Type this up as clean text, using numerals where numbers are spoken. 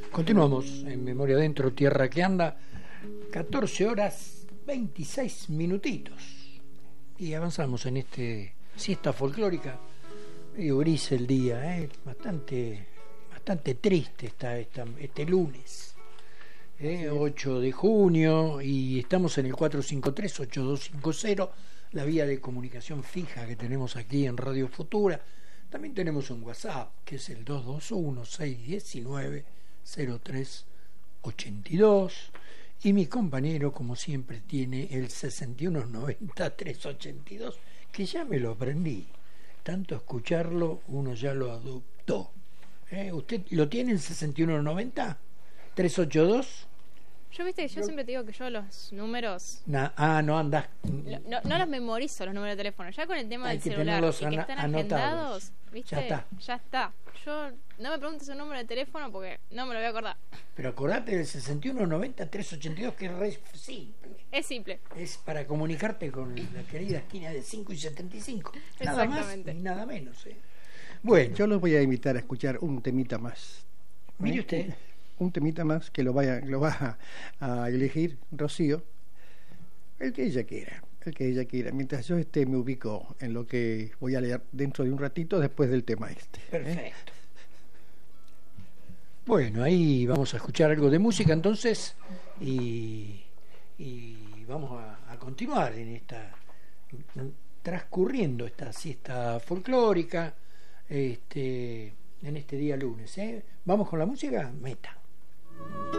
Continuamos en Memoria Adentro, Tierra que Anda, 14 horas 26 minutitos. Y avanzamos en siesta folclórica. Medio gris el día, bastante triste está este lunes, 8 de junio, y estamos en el 453-8250, la vía de comunicación fija que tenemos aquí en Radio Futura. También tenemos un WhatsApp, que es el 221-619-0382, y mi compañero, como siempre, tiene el 6190-382, que ya me lo aprendí. Tanto escucharlo, uno ya lo adoptó. ¿Usted lo tiene el 6190-382? Yo siempre te digo que yo los números... no andás... No los memorizo, los números de teléfono. Ya con el tema del celular y que están agendados, ¿viste? Ya está. Yo no me preguntes un número de teléfono porque no me lo voy a acordar. Pero acordate del 6190-382, que es re simple. Es simple. Es para comunicarte con la querida esquina de 5 y 75. Nada más ni nada menos. Bueno, yo los voy a invitar a escuchar un temita más. Mire usted. Un temita más que lo va a elegir Rocío, el que ella quiera. Mientras yo me ubico en lo que voy a leer dentro de un ratito después del tema este. Perfecto. Bueno, ahí vamos a escuchar algo de música entonces y vamos a continuar transcurriendo esta siesta folclórica en este día lunes. Vamos con la música, meta.